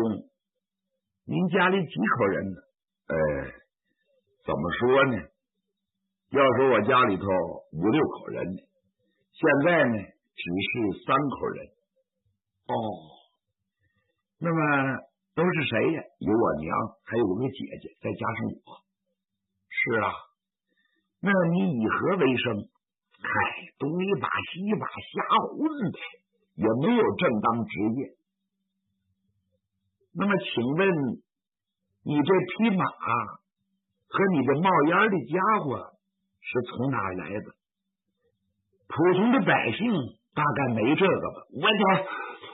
公，您家里几口人呢？怎么说呢？要说我家里头5、6口人呢，现在呢只是3口人。哦，那么都是谁呀？有我娘，还有我个姐姐，再加上我。是啊，那你以何为生？东一把西一把瞎混呗，也没有正当职业。那么请问你这匹马和你这冒烟的家伙是从哪儿来的？普通的百姓大概没这个吧。我这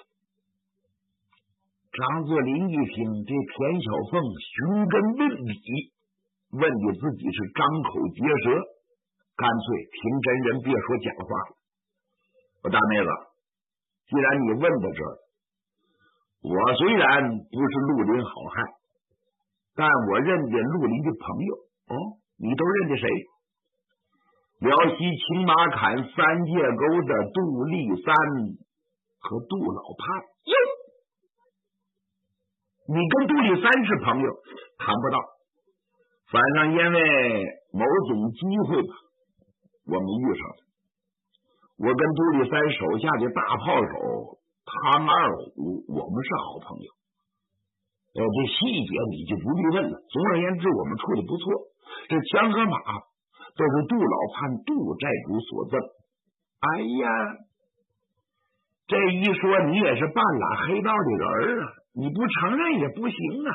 张作霖一听，这田小凤寻根问底，问你自己是张口结舌，干脆听真人别说假话了。我大妹子，既然你问到这儿，我虽然不是绿林好汉，但我认得绿林的朋友。你都认得谁？辽西青马坎3界沟的杜立三和杜老潘。你跟杜立三是朋友？谈不到，反正因为某种机会吧，我们遇上了。我跟杜立三手下的大炮手汤二虎，我们是好朋友。这细节你就不必问了。总而言之，我们处的不错。这枪和马都是杜老潘杜寨主所赠。哎呀，这一说你也是半拉黑道的人啊，你不承认也不行啊。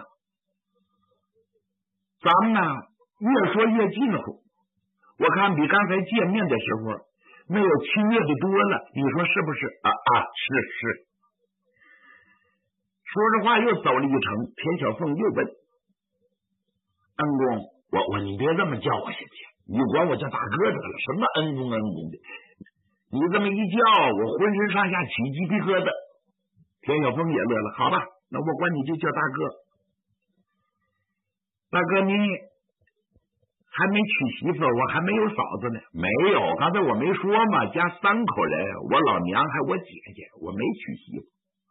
咱们呢越说越近乎，我看比刚才见面的时候没有亲热的多了，你说是不是？是。说着话又走了一程，田小凤又问恩公，你别这么叫我行不行？你管我叫大哥得了，什么恩公的，你这么一叫我浑身上下起鸡皮疙瘩。田小凤也乐了，好吧，那我管你就叫大哥。大哥，你还没娶媳妇，我还没有嫂子呢。没有，刚才我没说嘛，家3口人，我老娘还我姐姐，我没娶媳妇。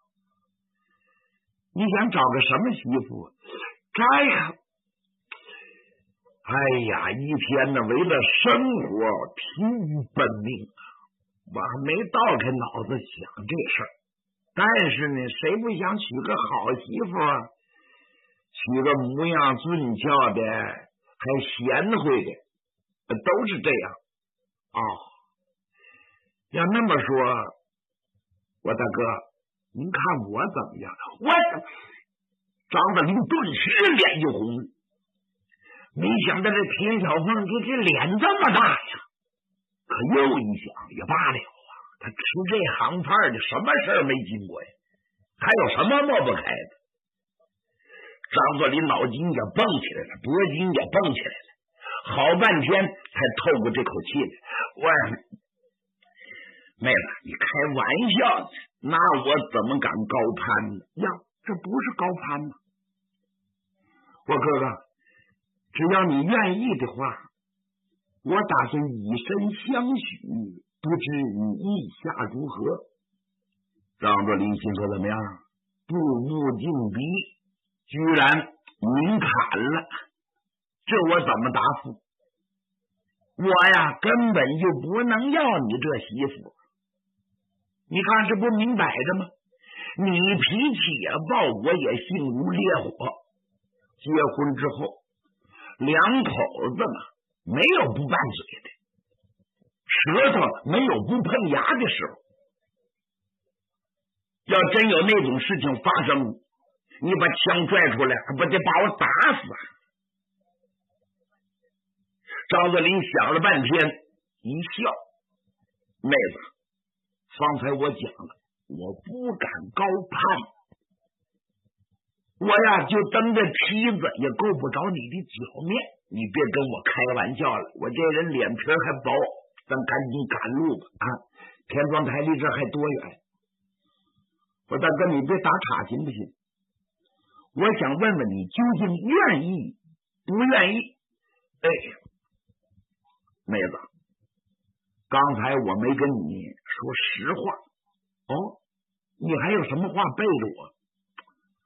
你想找个什么媳妇？这个，哎呀，一天呢为了生活疲于奔命啊，我还没倒开脑子想这事儿。但是呢，谁不想娶个好媳妇啊？娶个模样俊俏的，还贤惠的，都是这样。要那么说，我大哥，您看我怎么样？张子霖顿时脸就红了，没想到这田小凤这脸这么大呀！可又一想也罢了啊，他吃这行饭的什么事儿没经过呀？还有什么抹不开的？张作霖脑筋也蹦起来了，脖筋也蹦起来了，好半天才透过这口气来。妹子，你开玩笑呢，那我怎么敢高攀呢？呀，这不是高攀吗？我哥哥，只要你愿意的话，我打算以身相许，不知你意下如何？张作霖心说怎么样？步步进逼，居然明砍了，这我怎么答复？我呀根本就不能要你这媳妇，你看这不明摆着吗？你脾气也暴，我也性如烈火。结婚之后，两口子嘛，没有不拌嘴的，舌头没有不碰牙的时候。要真有那种事情发生，你把枪拽出来，还不得把我打死啊？张作霖想了半天，一笑：“妹子，方才我讲了，我不敢高攀，我呀就蹬着梯子也够不着你的脚面，你别跟我开玩笑了，我这人脸皮还薄，咱赶紧赶路吧啊！田庄台离这还多远？我大哥，你别打岔行不行？我想问问你，究竟愿意不愿意？妹子，刚才我没跟你说实话你还有什么话背着我？